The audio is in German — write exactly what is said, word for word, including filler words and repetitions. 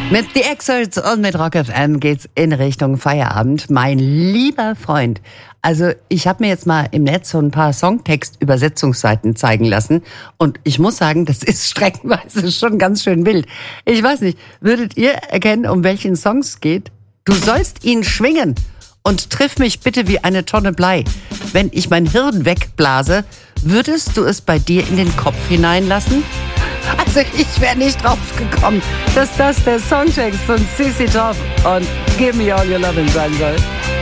Mit The Excerpts und mit Rock F M geht's in Richtung Feierabend. Mein lieber Freund, also ich habe mir jetzt mal im Netz so ein paar Songtext-Übersetzungsseiten zeigen lassen und ich muss sagen, das ist streckenweise schon ganz schön wild. Ich weiß nicht, würdet ihr erkennen, um welchen Song es geht? Du sollst ihn schwingen und triff mich bitte wie eine Tonne Blei. Wenn ich mein Hirn wegblase, würdest du es bei dir in den Kopf hineinlassen? Also ich wäre nicht drauf gekommen, dass das der Songtext von C C Top und Give Me All Your Lovin' sein soll.